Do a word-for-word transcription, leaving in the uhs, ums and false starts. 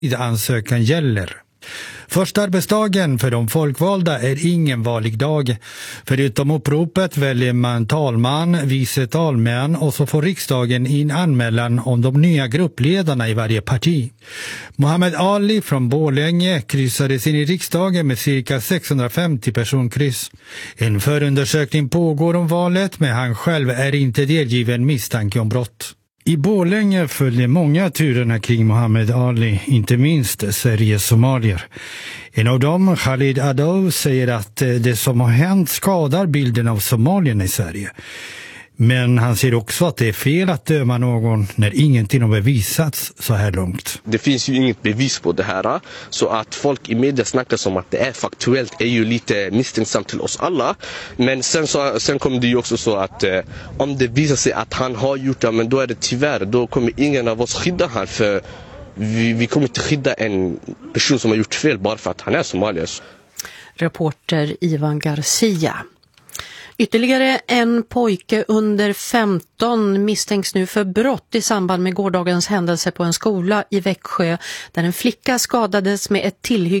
ansökan gäller. Första arbetsdagen för de folkvalda är ingen vanlig dag. Förutom uppropet väljer man talman, vice talmän och så får riksdagen in anmälan om de nya gruppledarna i varje parti. Muhammad Ali från Borlänge kryssades in i riksdagen med cirka sexhundrafemtio personkryss. En förundersökning pågår om valet, men han själv är inte delgiven misstanke om brott. I Borlänge följde många turerna kring Muhammad Ali, inte minst Sveriges somalier. En av dem, Khalid Adow, säger att det som har hänt skadar bilden av somalierna i Sverige. Men han säger också att det är fel att döma någon när ingenting har bevisats så här långt. Det finns ju inget bevis på det här, så att folk i media snackar som att det är faktuellt är ju lite misstänksamt till oss alla. Men sen, så, sen kommer det ju också så att eh, om det visar sig att han har gjort det, men då är det tyvärr, då kommer ingen av oss skydda han, för vi, vi kommer inte skydda en person som har gjort fel bara för att han är somalier. Reporter Ivan Garcia. Ytterligare en pojke under femton misstänks nu för brott i samband med gårdagens händelse på en skola i Växjö där en flicka skadades med ett tillhygge